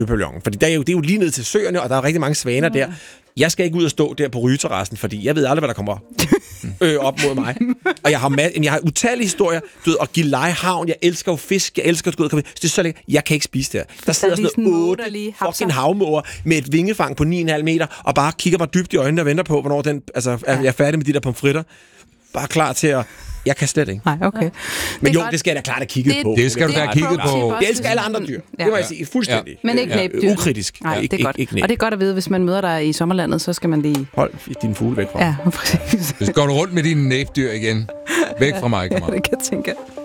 Øpavillonen. Fordi det er jo lige ned til søerne, og der er rigtig mange svaner der. Jeg skal ikke ud og stå der på rygeterrassen, fordi jeg ved aldrig, hvad der kommer op mod mig. Og jeg har utallige historier. Du ved, at Gilleleje Havn, jeg elsker jo fisk, jeg elsker at det er så lækkert. Jeg kan ikke spise der. Der sidder sådan 8 fucking havmåger med et vingefang på 9,5 meter, og bare kigger mig dybt i øjnene og venter på, hvornår den, er jeg færdig med de der pomfritter. Bare klar til at... Jeg kan slet ikke. Nej, okay. Men det skal jeg da klart have kigget på. Det skal du da have kigget på. Jeg elsker alle andre dyr. Det må jeg sige. Fuldstændig. Men ikke næbdyr. Ukritisk. Nej, det er godt. Og det er godt at vide, hvis man møder dig i sommerlandet, så skal man lige... Hold dine fugle væk fra mig. Ja, præcis. Så går du rundt med dine næbdyr igen. Væk fra mig, Ja, det kan jeg tænke.